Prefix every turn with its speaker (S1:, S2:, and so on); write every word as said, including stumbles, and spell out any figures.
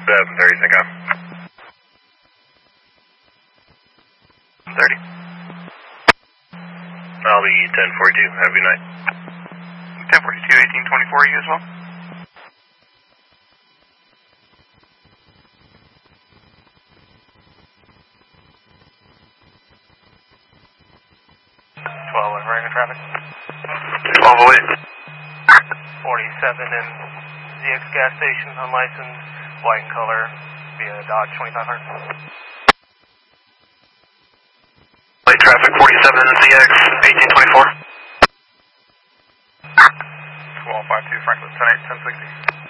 S1: seven thirty, Sync on. thirty. I'll be ten forty-two. Have a good night.
S2: ten forty-two, eighteen twenty-four, you as well?
S3: twelve with regular traffic.
S1: twelve oh eight.
S3: forty-seven in Z X gas station, unlicensed, white in color, via Dodge twenty-five hundred.
S1: Light traffic forty-seven in Z X, eighteen twenty-four.
S2: twelve five two, Franklin, ten eight, ten sixty.